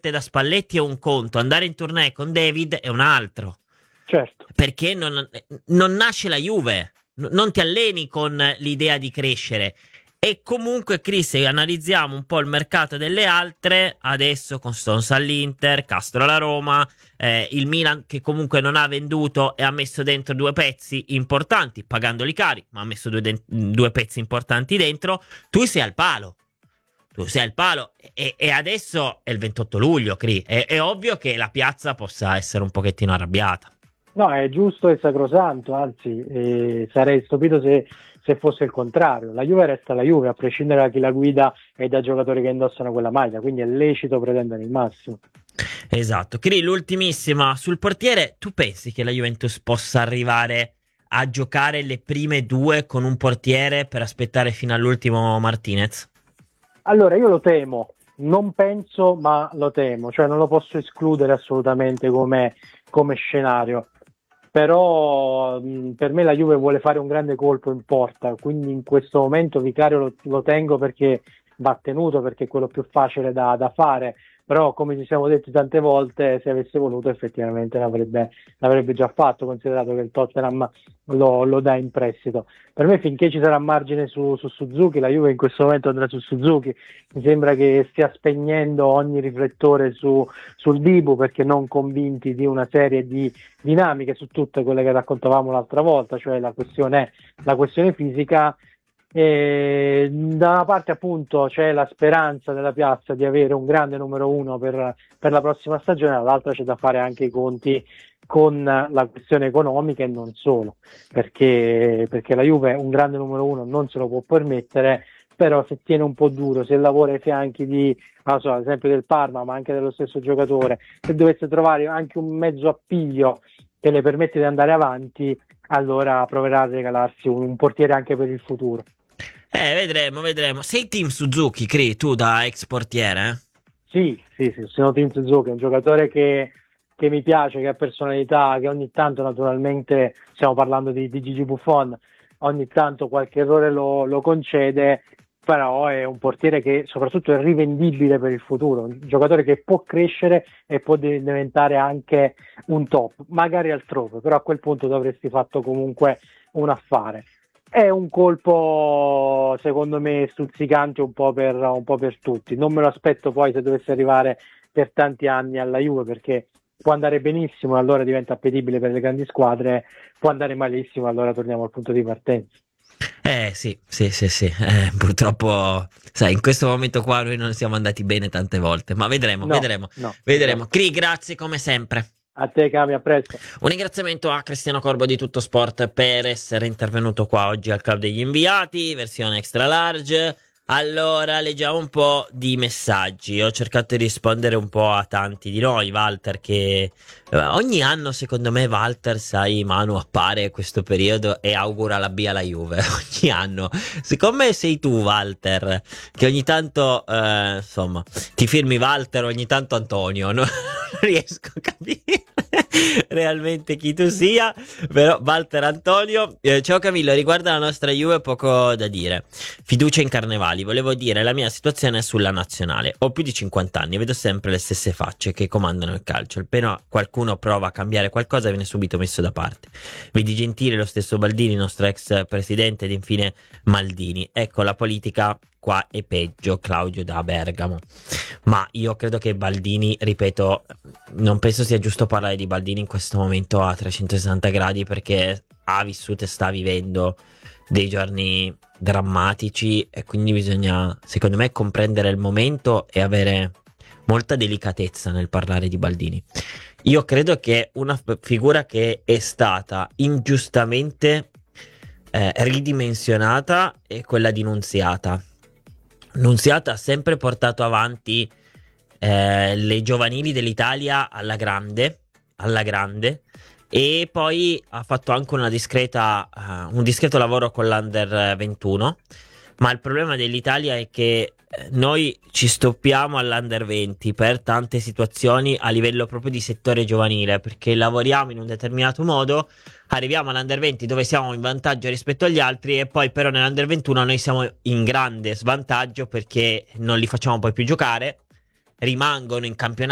scelte da Spalletti è un conto, andare in tournée con David è un altro. Certo. Perché non nasce la Juve, non ti alleni con l'idea di crescere. E comunque, Chris, se analizziamo un po' il mercato delle altre, adesso con Stones all'Inter, Castro alla Roma, il Milan che comunque non ha venduto e ha messo dentro due pezzi importanti, pagandoli cari, ma ha messo due pezzi importanti dentro, tu sei al palo. Tu sei al palo e adesso è il 28 luglio, Cri. È ovvio che la piazza possa essere un pochettino arrabbiata. No, è giusto e sacrosanto, anzi, sarei stupito se fosse il contrario. La Juve resta la Juve, a prescindere da chi la guida e dai giocatori che indossano quella maglia, quindi è lecito pretendere il massimo. Esatto. Cri, l'ultimissima sul portiere. Tu pensi che la Juventus possa arrivare a giocare le prime due con un portiere per aspettare fino all'ultimo Martinez? Allora, io lo temo, non penso, ma lo temo, cioè non lo posso escludere assolutamente come scenario. Però per me la Juve vuole fare un grande colpo in porta, quindi in questo momento Vicario lo tengo perché va tenuto, perché è quello più facile da fare, però come ci siamo detti tante volte, se avesse voluto effettivamente l'avrebbe già fatto, considerato che il Tottenham lo dà in prestito. Per me finché ci sarà margine su Suzuki, la Juve in questo momento andrà su Suzuki, mi sembra che stia spegnendo ogni riflettore sul Dibu, perché non convinti di una serie di dinamiche su tutte quelle che raccontavamo l'altra volta, cioè la questione fisica. E da una parte appunto c'è la speranza della piazza di avere un grande numero uno per la prossima stagione, dall'altra c'è da fare anche i conti con la questione economica e non solo, perché la Juve un grande numero uno non se lo può permettere, però se tiene un po' duro, se lavora ai fianchi di, non so, ad esempio del Parma, ma anche dello stesso giocatore, se dovesse trovare anche un mezzo appiglio che le permette di andare avanti, allora proverà a regalarsi un portiere anche per il futuro. Vedremo. Sei team Suzuki, Cri, tu da ex portiere? Sì, sono Team Suzuki, è un giocatore che mi piace, che ha personalità, che ogni tanto naturalmente, stiamo parlando di Gigi Buffon, ogni tanto qualche errore lo concede, però è un portiere che soprattutto è rivendibile per il futuro, un giocatore che può crescere e può diventare anche un top, magari altrove, però a quel punto dovresti fatto comunque un affare. È un colpo, secondo me, stuzzicante un po' per tutti. Non me lo aspetto poi se dovesse arrivare per tanti anni alla Juve, perché può andare benissimo e allora diventa appetibile per le grandi squadre, può andare malissimo e allora torniamo al punto di partenza. Sì. Purtroppo, sai, in questo momento qua noi non siamo andati bene tante volte, ma vedremo, No, vedremo, no, vedremo. esatto. Cri, grazie come sempre. A te Cami, a presto. Un ringraziamento a Cristiano Corbo di Tutto Sport per essere intervenuto qua oggi al Club degli Inviati, versione extra large. Allora, leggiamo un po' di messaggi. Ho cercato di rispondere un po' a tanti di noi, Walter, che ogni anno, secondo me, Walter, sai, Manu appare questo periodo e augura la B alla Juve. Ogni anno. Secondo me sei tu, Walter, che ogni tanto, insomma, ti firmi Walter, ogni tanto Antonio. No? Non riesco a capire realmente chi tu sia, però Walter Antonio. Ciao Camillo, riguardo la nostra Juve poco da dire. Fiducia in Carnevali, volevo dire la mia situazione è sulla nazionale. Ho più di 50 anni, vedo sempre le stesse facce che comandano il calcio. Appena qualcuno prova a cambiare qualcosa viene subito messo da parte. Vedi Gentile, lo stesso Baldini, nostro ex presidente, ed infine Maldini. Ecco, la politica qua è peggio. Claudio da Bergamo. Ma io credo che Baldini, ripeto, non penso sia giusto parlare di Baldini in questo momento a 360 gradi, perché ha vissuto e sta vivendo dei giorni drammatici e quindi bisogna, secondo me, comprendere il momento e avere molta delicatezza nel parlare di Baldini. Io credo che una figura che è stata ingiustamente ridimensionata è quella di Nunziata. Nunziata ha sempre portato avanti le giovanili dell'Italia alla grande, e poi ha fatto anche un discreto lavoro con l'Under 21, ma il problema dell'Italia è che noi ci stoppiamo all'Under 20 per tante situazioni a livello proprio di settore giovanile, perché lavoriamo in un determinato modo, arriviamo all'Under 20 dove siamo in vantaggio rispetto agli altri e poi però nell'Under 21 noi siamo in grande svantaggio perché non li facciamo poi più giocare, rimangono in campionato